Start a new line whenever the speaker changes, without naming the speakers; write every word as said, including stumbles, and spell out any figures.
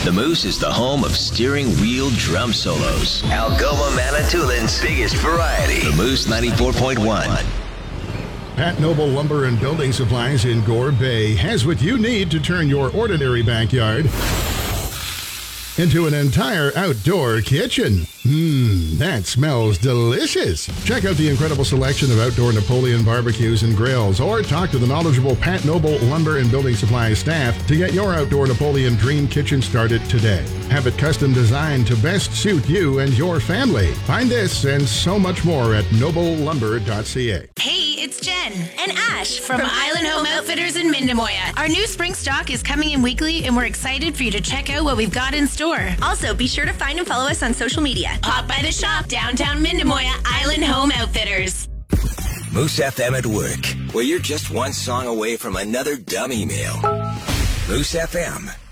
The Moose is the home of steering wheel drum solos. Algoma Manitoulin's biggest variety. The Moose ninety-four point one.
Pat Noble Lumber and Building Supplies in Gore Bay has what you need to turn your ordinary backyard into an entire outdoor kitchen. Mmm, that smells delicious. Check out the incredible selection of outdoor Napoleon barbecues and grills, or talk to the knowledgeable Pat Noble Lumber and Building Supplies staff to get your outdoor Napoleon dream kitchen started today. Have it custom designed to best suit you and your family. Find this and so much more at noble lumber dot c a.
Hey, it's Jen
and Ash
from, from Island Home Outfitters in Mindemoya. Our new spring stock is coming in weekly, and we're excited for you to check out what we've got in store.
Also, be sure to find and follow us on social media.
Pop by the shop, downtown Mindemoya, Island Home Outfitters.
Moose F M at work, where you're just one song away from another dumb email. Moose F M.